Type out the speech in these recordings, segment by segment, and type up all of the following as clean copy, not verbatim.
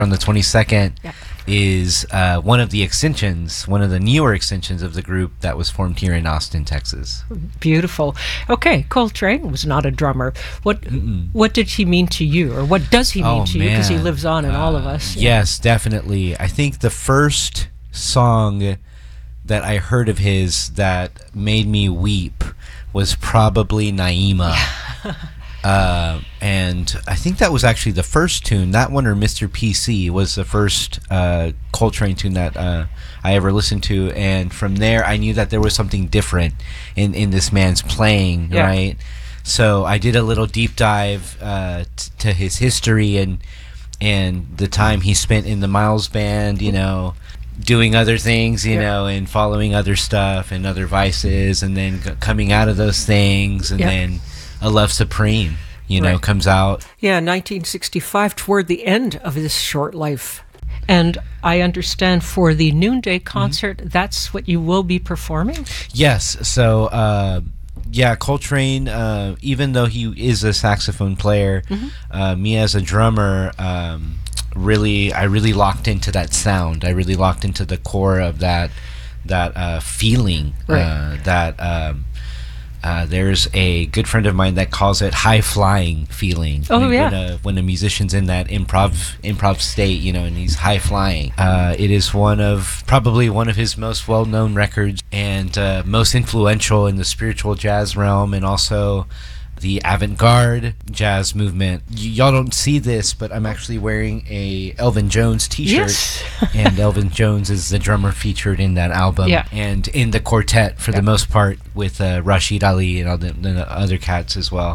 on the 22nd Yeah. is one of the newer extensions of the group that was formed here in Austin, Texas. Beautiful. Okay, Coltrane was not a drummer. What did he mean to you, or what does he mean to you? Because he lives on in all of us. Yes, definitely. I think the first song that I heard of his that made me weep was probably Naima. And I think that was actually the first tune. That one, or Mr. PC, was the first Coltrane tune that I ever listened to. And from there, I knew that there was something different in this man's playing, right? So I did a little deep dive to his history and the time he spent in the Miles Band, doing other things, and following other stuff and other vices, and then coming out of those things, and then A Love Supreme, comes out. Yeah, 1965, toward the end of his short life. And I understand for the Noonday concert, that's what you will be performing? Yes. So, Coltrane, even though he is a saxophone player, me as a drummer, I really locked into that sound. I really locked into the core of that feeling. Right. There's a good friend of mine that calls it high flying feeling. When a musician's in that improv state, and he's high flying. It is probably one of his most well known records, and most influential in the spiritual jazz realm, and also the avant-garde jazz movement. Y'all don't see this, but I'm actually wearing a Elvin Jones t-shirt. Yes. And Elvin Jones is the drummer featured in that album. Yeah. And in the quartet for the most part, with Rashid Ali and all the other cats as well.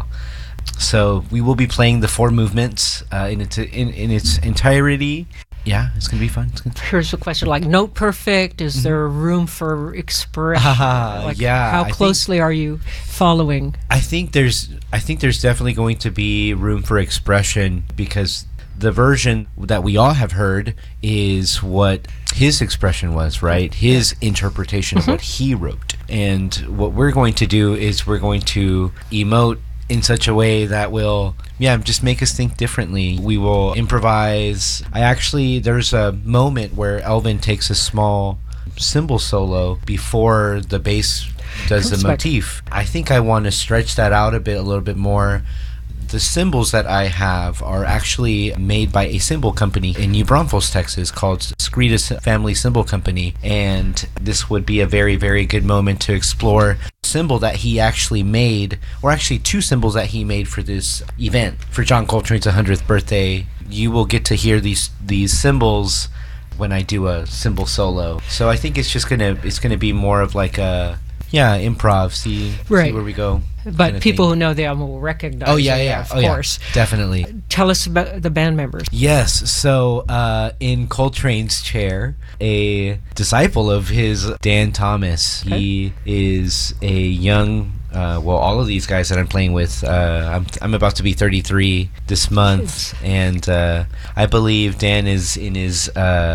So we will be playing the four movements in its entirety. Yeah, it's going to be fun. Here's a question, like note perfect, is there room for expression? How closely are you following? I think there's definitely going to be room for expression, because the version that we all have heard is what his expression was, right? His interpretation of what he wrote. And what we're going to do is we're going to emote in such a way that will just make us think differently. We will improvise. There's a moment where Elvin takes a small cymbal solo before the bass does the motif. I think I want to stretch that out a little bit more. The cymbals that I have are actually made by a cymbal company in New Braunfels, Texas, called Skrida Family Cymbal Company, and this would be a very, very good moment to explore cymbal that he actually made, or actually two cymbals that he made for this event, for John Coltrane's 100th birthday. You will get to hear these cymbals when I do a cymbal solo. So I think it's gonna be more of like a improv. See where we go. But people who know them will recognize. Of course. Yeah, definitely. Tell us about the band members. Yes, so in Coltrane's chair, a disciple of his, Dan Thomas. Okay. He is a young, all of these guys that I'm playing with, I'm about to be 33 this month, and I believe Dan is in his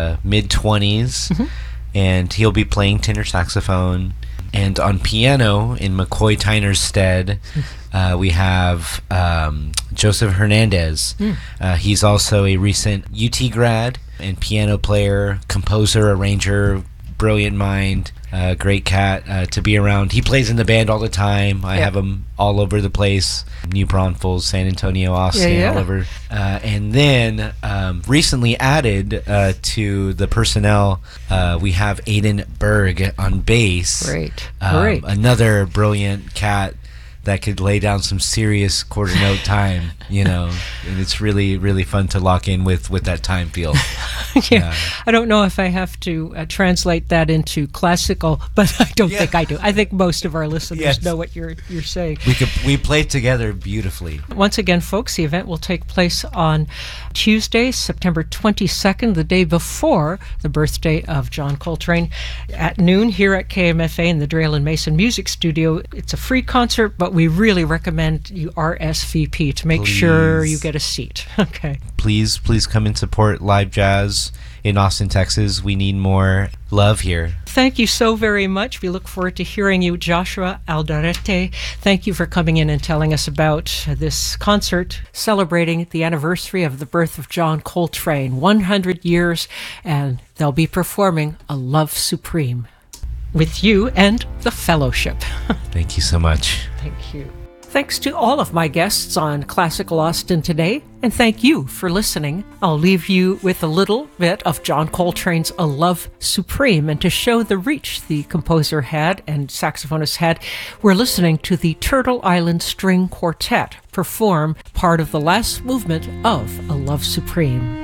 mid-20s, and he'll be playing tenor saxophone. And on piano, in McCoy Tyner's stead, we have Joseph Hernandez. He's also a recent UT grad and piano player, composer, arranger, brilliant mind, great cat to be around. He plays in the band all the time. I have him all over the place. New Braunfels, San Antonio, Austin, all over. And then recently added to the personnel, we have Aiden Berg on bass. Great. Another brilliant cat that could lay down some serious quarter note time, and it's really, really fun to lock in with that time feel. I don't know if I have to translate that into classical, but I don't think I do. I think most of our listeners know what you're saying. We play together beautifully. Once again, folks, the event will take place on Tuesday, September 22nd, the day before the birthday of John Coltrane, at noon here at KMFA in the Draylen Mason Music Studio. It's a free concert, but we really recommend you RSVP to make sure you get a seat. Okay. Please come and support live jazz in Austin, Texas. We need more love here. Thank you so very much. We look forward to hearing you, Joshua Alderete. Thank you for coming in and telling us about this concert celebrating the anniversary of the birth of John Coltrane, 100 years, and they'll be performing A Love Supreme with you and the Fellowship. Thank you so much. Thank you. Thanks to all of my guests on Classical Austin today, and thank you for listening. I'll leave you with a little bit of John Coltrane's A Love Supreme, and to show the reach the composer had and saxophonist had, we're listening to the Turtle Island String Quartet perform part of the last movement of A Love Supreme.